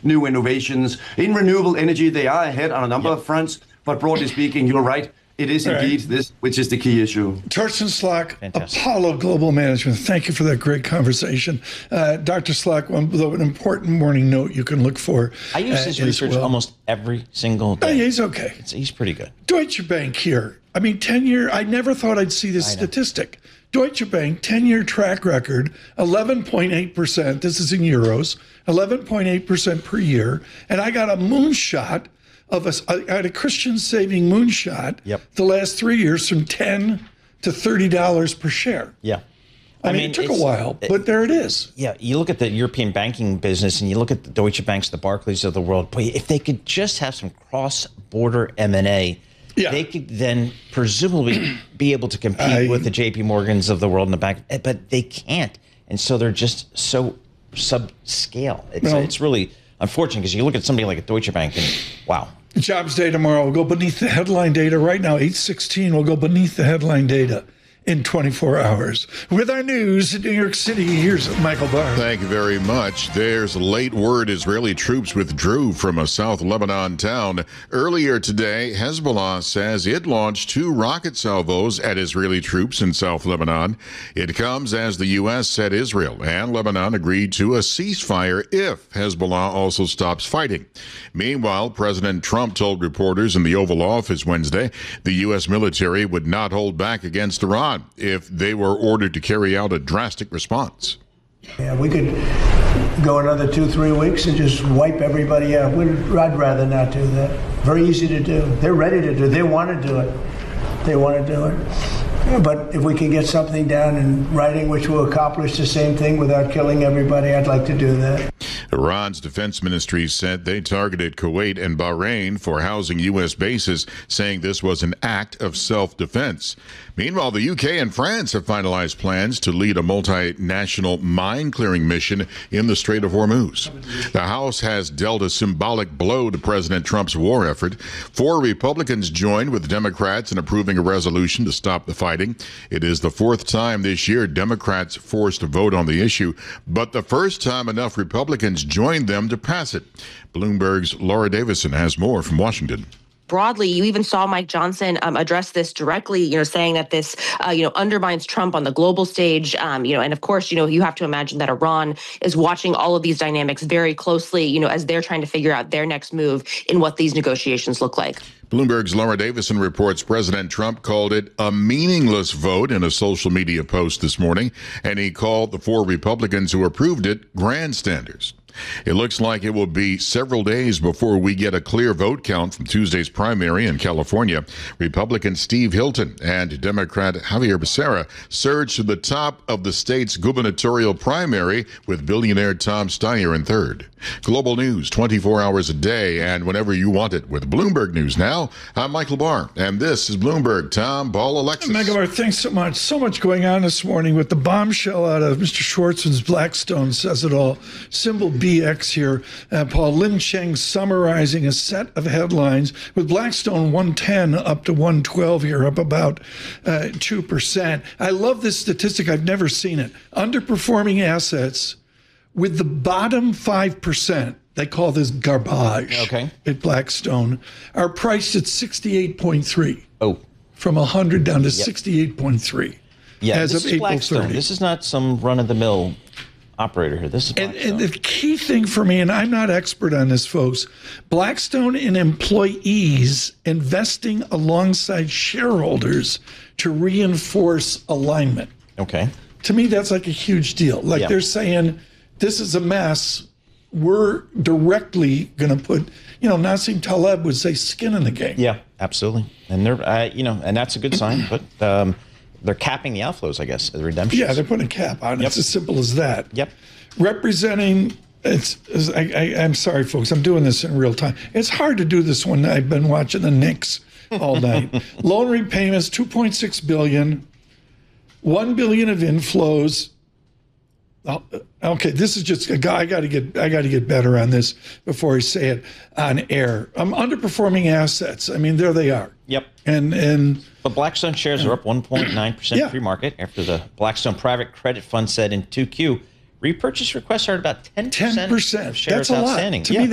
new innovations. In renewable energy, they are ahead on a number of fronts, but broadly speaking, you're right. It is indeed this which is the key issue. Torsten Slok, Apollo Global Management. Thank you for that great conversation. Dr. Slok, an important morning note you can look for. I use his research almost every single day. He's okay. He's pretty good. Deutsche Bank here. I mean, 10-year, I never thought I'd see this statistic. Deutsche Bank, 10-year track record, 11.8%. This is in euros, 11.8% per year. And I got a moonshot I had a Christian saving moonshot the last 3 years from $10 to $30 per share. Yeah. I mean, it took a while, but there it is. Yeah, you look at the European banking business and you look at the Deutsche Banks, the Barclays of the world. Boy, if they could just have some cross-border M&A, they could then presumably be able to compete with the JP Morgans of the world in the bank, but they can't. And so they're just so subscale. It's really unfortunate because you look at somebody like a Deutsche Bank and wow. Jobs day tomorrow. We'll go beneath the headline data right now. 8:16. We'll go beneath the headline data in 24 hours. With our news in New York City, here's Michael Barr. Thank you very much. There's late word Israeli troops withdrew from a South Lebanon town. Earlier today, Hezbollah says it launched 2 rocket salvos at Israeli troops in South Lebanon. It comes as the U.S. said Israel and Lebanon agreed to a ceasefire if Hezbollah also stops fighting. Meanwhile, President Trump told reporters in the Oval Office Wednesday the U.S. military would not hold back against Iran if they were ordered to carry out a drastic response. Yeah, we could go another 2-3 weeks and just wipe everybody out. I'd rather not do that. Very easy to do. They're ready to do it. They want to do it. They want to do it. Yeah, but if we can get something down in writing which will accomplish the same thing without killing everybody, I'd like to do that. Iran's defense ministry said they targeted Kuwait and Bahrain for housing U.S. bases, saying this was an act of self-defense. Meanwhile, the UK and France have finalized plans to lead a multinational mine-clearing mission in the Strait of Hormuz. The House has dealt a symbolic blow to President Trump's war effort. 4 Republicans joined with Democrats in approving a resolution to stop the fighting. It is the 4th time this year Democrats forced a vote on the issue, but the first time enough Republicans joined them to pass it. Bloomberg's Laura Davison has more from Washington. Broadly, you even saw Mike Johnson address this directly, saying that this, undermines Trump on the global stage, and of course, you have to imagine that Iran is watching all of these dynamics very closely, as they're trying to figure out their next move in what these negotiations look like. Bloomberg's Laura Davison reports President Trump called it a meaningless vote in a social media post this morning, and he called the 4 Republicans who approved it grandstanders. It looks like it will be several days before we get a clear vote count from Tuesday's primary in California. Republican Steve Hilton and Democrat Javier Becerra surged to the top of the state's gubernatorial primary, with billionaire Tom Steyer in third. Global news 24 hours a day and whenever you want it with Bloomberg News Now. I'm Michael Barr, and this is Bloomberg. Tom, Paul, Alexis. Michael Barr, thanks so much. So much going on this morning with the bombshell out of Mr. Schwartzman's Blackstone says it all. Symbol BX here. Paul Lin Cheng summarizing a set of headlines with Blackstone 110 up to 112 here, up about 2%. I love this statistic. I've never seen it. Underperforming assets with the bottom 5%, they call this garbage at Blackstone, are priced at 68.3. Oh. From 100 down to 68.3. Yeah, as this of is April Blackstone. 30. This is not some run-of-the-mill operator here. This is Blackstone. And the key thing for me, and I'm not expert on this, folks, Blackstone and employees investing alongside shareholders to reinforce alignment. Okay. To me, that's like a huge deal. Like they're saying, this is a mess. We're directly going to put, Nassim Taleb would say skin in the game. Yeah, absolutely. And they're, and that's a good sign, but they're capping the outflows, I guess, the redemptions. Yeah, they're putting a cap on it. It's as simple as that. Yep. Representing, I'm sorry, folks, I'm doing this in real time. It's hard to do this when I've been watching the Knicks all night. Loan repayments, $2.6 billion, $1 billion of inflows. Okay, this is just a guy. I got to get better on this before I say it on air. Underperforming assets. I mean, there they are. Yep. And but Blackstone shares are up 1.9% pre-market after the Blackstone Private Credit Fund said in 2Q repurchase requests are at about 10% of shares That's a lot. outstanding. To me,